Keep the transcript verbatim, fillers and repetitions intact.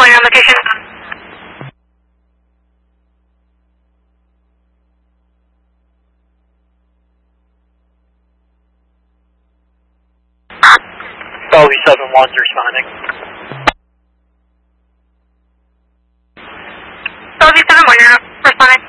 one, your location. Bellevue seven one's responding. Bellevue seven one, you're responding.